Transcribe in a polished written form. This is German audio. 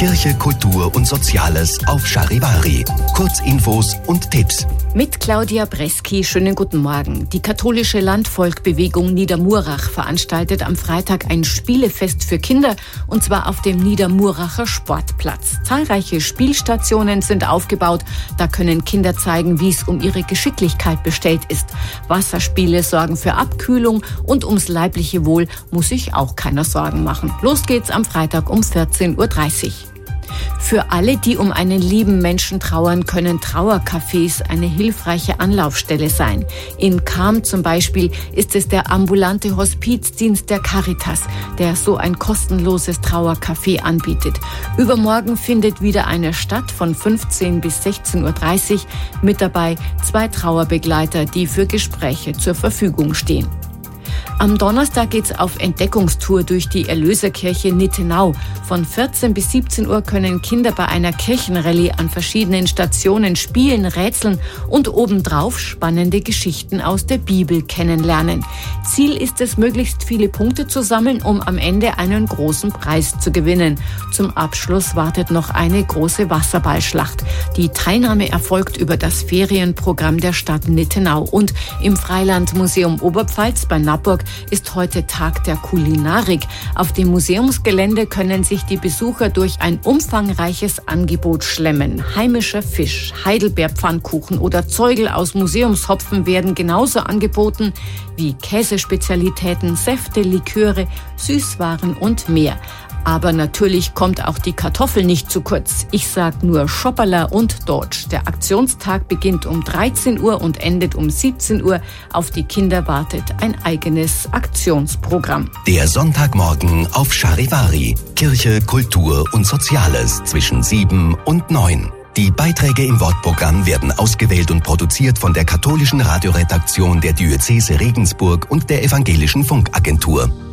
Kirche, Kultur und Soziales auf Charivari. Kurzinfos und Tipps. Mit Claudia Breski, schönen guten Morgen. Die katholische Landvolkbewegung Niedermurach veranstaltet am Freitag ein Spielefest für Kinder, und zwar auf dem Niedermuracher Sportplatz. Zahlreiche Spielstationen sind aufgebaut. Da können Kinder zeigen, wie es um ihre Geschicklichkeit bestellt ist. Wasserspiele sorgen für Abkühlung und ums leibliche Wohl muss sich auch keiner Sorgen machen. Los geht's am Freitag um 14:30 Uhr. Für alle, die um einen lieben Menschen trauern, können Trauercafés eine hilfreiche Anlaufstelle sein. In Cham zum Beispiel ist es der ambulante Hospizdienst der Caritas, der so ein kostenloses Trauercafé anbietet. Übermorgen findet wieder eine statt von 15 bis 16:30 Uhr. Mit dabei 2 Trauerbegleiter, die für Gespräche zur Verfügung stehen. Am Donnerstag geht's auf Entdeckungstour durch die Erlöserkirche Nittenau. Von 14 bis 17 Uhr können Kinder bei einer Kirchenrallye an verschiedenen Stationen spielen, rätseln und obendrauf spannende Geschichten aus der Bibel kennenlernen. Ziel ist es, möglichst viele Punkte zu sammeln, um am Ende einen großen Preis zu gewinnen. Zum Abschluss wartet noch eine große Wasserballschlacht. Die Teilnahme erfolgt über das Ferienprogramm der Stadt Nittenau. Und im Freilandmuseum Oberpfalz bei Nappburg ist heute Tag der Kulinarik. Auf dem Museumsgelände können sich die Besucher durch ein umfangreiches Angebot schlemmen. Heimischer Fisch, Heidelbeerpfannkuchen oder Zeugel aus Museumshopfen werden genauso angeboten wie Käsespezialitäten, Säfte, Liköre, Süßwaren und mehr. Aber natürlich kommt auch die Kartoffel nicht zu kurz. Ich sag nur Schopperla und Dodge. Der Aktionstag beginnt um 13 Uhr und endet um 17 Uhr. Auf die Kinder wartet ein eigenes Aktionsprogramm. Der Sonntagmorgen auf Charivari. Kirche, Kultur und Soziales zwischen 7 und 9. Die Beiträge im Wortprogramm werden ausgewählt und produziert von der katholischen Radioredaktion der Diözese Regensburg und der Evangelischen Funkagentur.